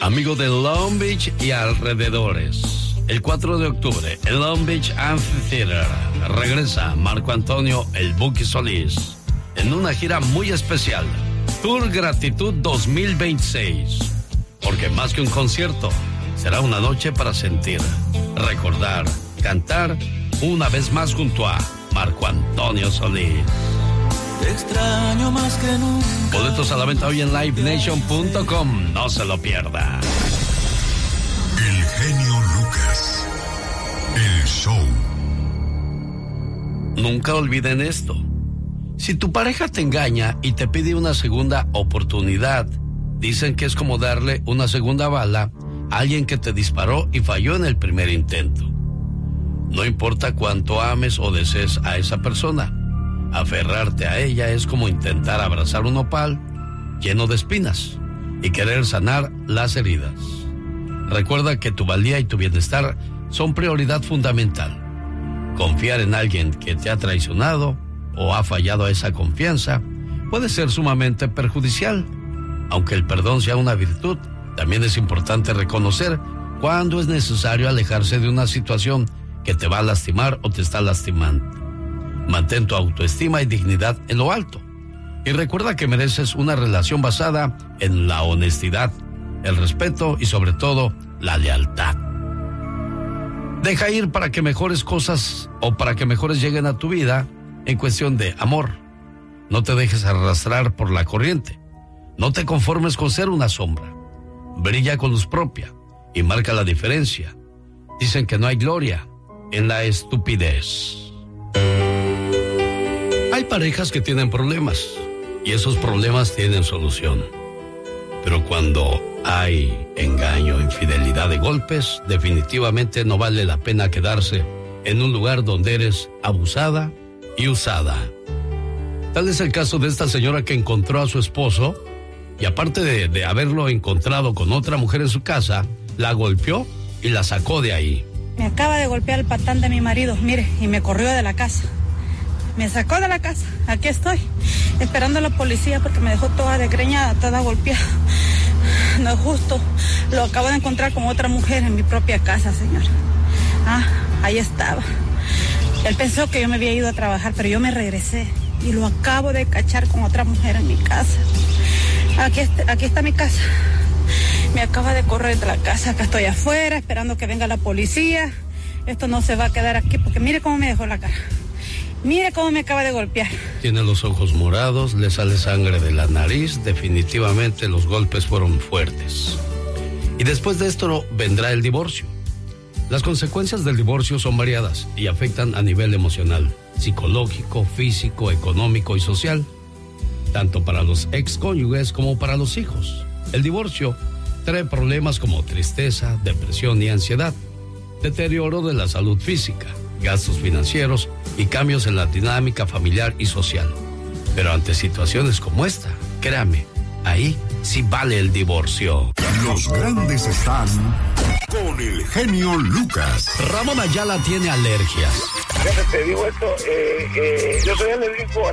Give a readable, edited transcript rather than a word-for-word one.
Amigo de Long Beach y alrededores, el 4 de octubre, el Long Beach Amphitheater regresa Marco Antonio El Buki Solís en una gira muy especial, Tour Gratitud 2026. Porque más que un concierto, será una noche para sentir, recordar, cantar una vez más junto a Marco Antonio Solís. Te extraño más que nunca. Boletos a la venta hoy en livenation.com. No se lo pierda. El genio Lucas. El show. Nunca olviden esto. Si tu pareja te engaña y te pide una segunda oportunidad, dicen que es como darle una segunda bala a alguien que te disparó y falló en el primer intento. No importa cuánto ames o desees a esa persona, aferrarte a ella es como intentar abrazar un nopal lleno de espinas y querer sanar las heridas. Recuerda que tu valía y tu bienestar son prioridad fundamental. Confiar en alguien que te ha traicionado o ha fallado a esa confianza puede ser sumamente perjudicial. Aunque el perdón sea una virtud, también es importante reconocer cuándo es necesario alejarse de una situación que te va a lastimar o te está lastimando. Mantén tu autoestima y dignidad en lo alto. Y recuerda que mereces una relación basada en la honestidad, el respeto y sobre todo la lealtad. Deja ir para que mejores cosas o para que mejores lleguen a tu vida en cuestión de amor. No te dejes arrastrar por la corriente. No te conformes con ser una sombra. Brilla con luz propia y marca la diferencia. Dicen que no hay gloria en la estupidez. Hay parejas que tienen problemas y esos problemas tienen solución. Pero cuando hay engaño, infidelidad de golpes, definitivamente no vale la pena quedarse en un lugar donde eres abusada y usada. Tal es el caso de esta señora que encontró a su esposo y aparte de haberlo encontrado con otra mujer en su casa, la golpeó y la sacó de ahí. Me acaba de golpear el patán de mi marido, mire, y me corrió de la casa. Me sacó de la casa, aquí estoy, esperando a la policía porque me dejó toda desgreñada, toda golpeada. No es justo, lo acabo de encontrar con otra mujer en mi propia casa, señor. Ahí estaba. Él pensó que yo me había ido a trabajar, pero yo me regresé y lo acabo de cachar con otra mujer en mi casa. Aquí está mi casa. Me acaba de correr de la casa, acá estoy afuera esperando que venga la policía. Esto no se va a quedar aquí porque mire cómo me dejó la cara. Mire cómo me acaba de golpear. Tiene los ojos morados, le sale sangre de la nariz. Definitivamente los golpes fueron fuertes. Y después de esto vendrá el divorcio. Las consecuencias del divorcio son variadas y afectan a nivel emocional, psicológico, físico, económico y social, tanto para los excónyuges como para los hijos. El divorcio trae problemas como tristeza, depresión y ansiedad, deterioro de la salud física, gastos financieros y cambios en la dinámica familiar y social. Pero ante situaciones como esta, créame, ahí sí vale el divorcio. Los grandes están con el genio Lucas. Ramón Ayala tiene alergias. Te digo esto, yo soy alérgico a